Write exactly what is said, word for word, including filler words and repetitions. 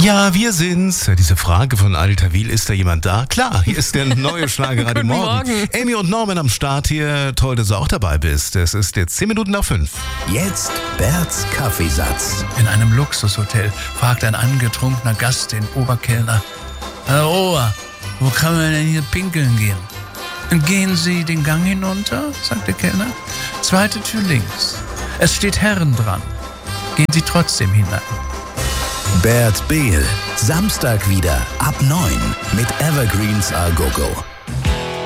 Ja, wir sind's. Diese Frage von Alter Wiel, ist da jemand da? Klar, hier ist der neue Schlagerradio Guten Morgen. Morgen. Amy und Norman am Start hier. Toll, dass du auch dabei bist. Es ist jetzt zehn Minuten nach fünf. Jetzt Berts Kaffeesatz. In einem Luxushotel fragt ein angetrunkener Gast den Oberkellner: Herr Ober, wo kann man denn hier pinkeln gehen? Gehen Sie den Gang hinunter, sagt der Kellner. Zweite Tür links. Es steht Herren dran. Gehen Sie trotzdem hinein. Bert Behl. Samstag wieder ab neun mit Evergreens A Go Go.